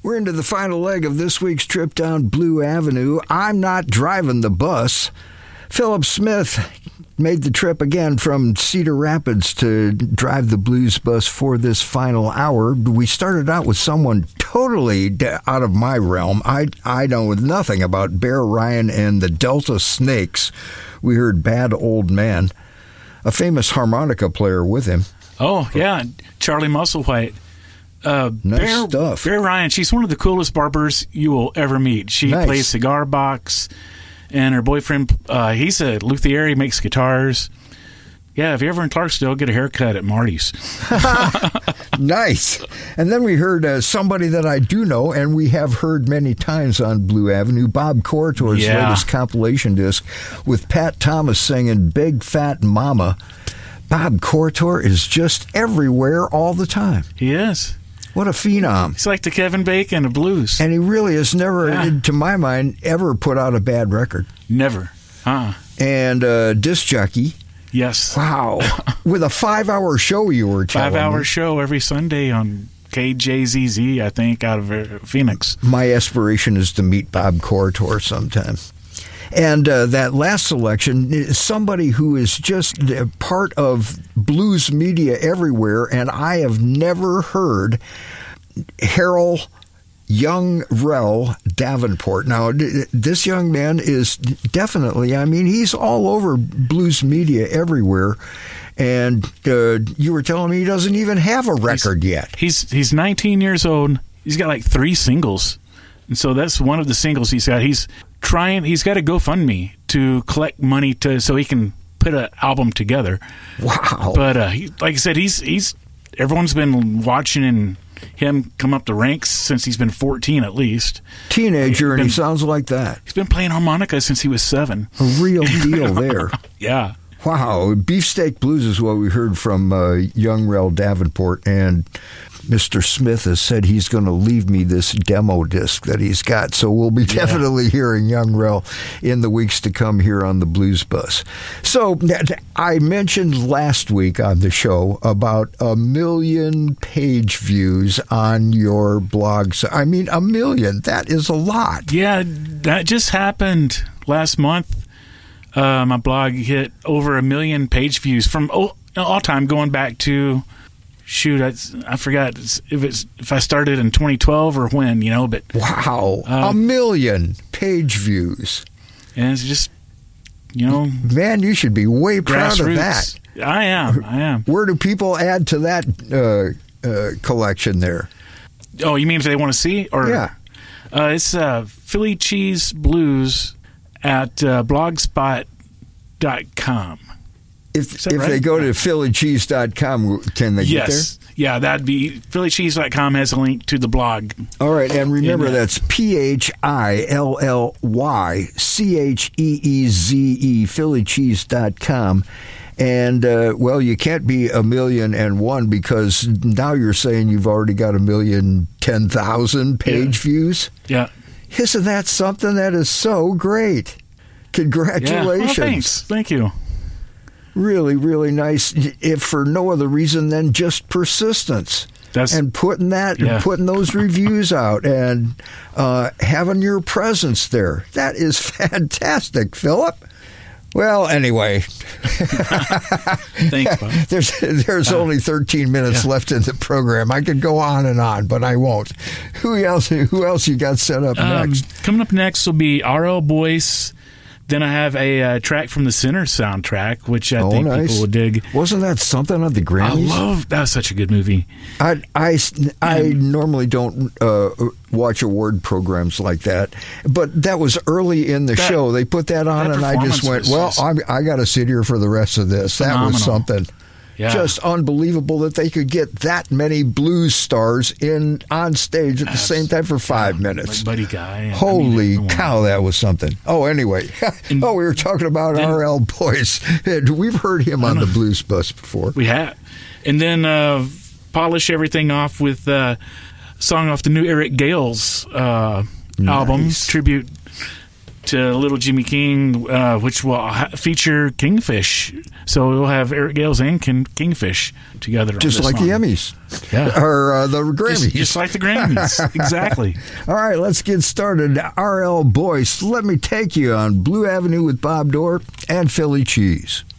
We're into the final leg of this week's trip down Blue Avenue. I'm not driving the bus. Philip Smith made the trip again from Cedar Rapids to drive the blues bus for this final hour. We started out with someone totally out of my realm. I know nothing about Bear Ryan and the Delta Snakes. We heard Bad Old Man, a famous harmonica player with him. Oh, yeah, Charlie Musselwhite. Nice stuff. Bear Ryan, she's one of the coolest barbers you will ever meet. She plays cigar box, and her boyfriend, he's a luthier. He makes guitars. Yeah, if you're ever in Clarksdale, get a haircut at Marty's. Nice. And then we heard somebody that I do know, and we have heard many times on Blue Avenue, Bob Corritor's latest compilation disc with Pat Thomas singing Big Fat Mama. Bob Corritor is just everywhere all the time. He is. What a phenom. He's like the Kevin Bacon of blues. And he really has never, to my mind, ever put out a bad record. Never. And disc jockey. Yes. Wow. With a 5-hour show, you were telling me. 5-hour show every Sunday on KJZZ, I think, out of Phoenix. My aspiration is to meet Bob Corritor sometime. And that last selection is somebody who is just part of blues media everywhere, and I have never heard Harold Young-Rell Davenport. Now, this young man is definitely, he's all over blues media everywhere, and you were telling me he doesn't even have a record yet. He's 19 years old. He's got like 3 singles, and so that's one of the singles he's got. He's got a GoFundMe to collect money so he can put an album together. Wow. But like I said, he's everyone's been watching him come up the ranks since he's been 14 at least. Teenager, and he sounds like that. He's been playing harmonica since he was 7. A real deal there. Yeah. Wow. Beefsteak Blues is what we heard from Young-Rell Davenport, and Mr. Smith has said he's going to leave me this demo disc that he's got. So we'll be definitely hearing Young-Rell in the weeks to come here on the Blues Bus. So I mentioned last week on the show about 1 million page views on your blogs. 1 million. That is a lot. Yeah, that just happened last month. My blog hit over 1 million page views from all time going back to... Shoot, I forgot if I started in 2012 or when, but... Wow, 1 million page views. And it's just, Man, you should be way proud of that. I am. Where do people add to that collection there? Oh, you mean if they want to see? Or, yeah. It's Philly Cheese Blues at blogspot.com. If they go to phillycheese.com, can they get there? Yeah, that'd be phillycheese.com has a link to the blog. All right, and remember that's PhillyCheeze, phillycheese.com. And, you can't be 1,000,001 because now you're saying you've already got 1,010,000 page views? Yeah. Isn't that something? That is so great. Congratulations. Yeah. Thanks. Thank you. Really, really nice, if for no other reason than just persistence. And putting those reviews out and having your presence there. That is fantastic, Philip. Well, anyway. Thanks, Bob. There's only 13 minutes left in the program. I could go on and on, but I won't. Who else you got set up next? Coming up next will be R.L. Boyce. Then I have a track from the Sinner soundtrack, which I think people will dig. Wasn't that something on the Grammys? That was such a good movie. I normally don't watch award programs like that, but that was early in the show. They put that on, and I just went, I got to sit here for the rest of this. Phenomenal. That was something. Yeah. Just unbelievable that they could get that many blues stars on stage at the same time for 5 minutes. Like Buddy Guy. Holy cow, that was something. Oh, anyway. We were talking about R.L. Boyce. We've heard him on the Blues Bus before. We have. And then polish everything off with a song off the new Eric Gales album, tribute to Little Jimmy King, which will feature Kingfish. So we'll have Eric Gales and Kingfish together. Just like song. the Emmys. Yeah. Or the Grammys. Just like the Grammys. Exactly. All right, let's get started. R.L. Boyce, Let Me Take You on Blue Avenue with Bob Dorr and Philly Cheese.